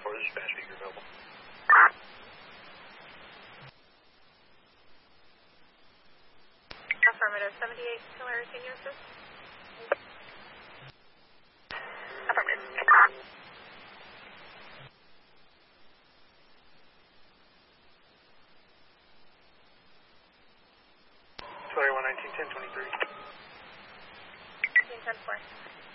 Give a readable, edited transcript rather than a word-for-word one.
4, dispatch, speaker available. Affirmative, 78, Tulare, can you assist? Affirmative. Tulare 119, 1023. 10-4.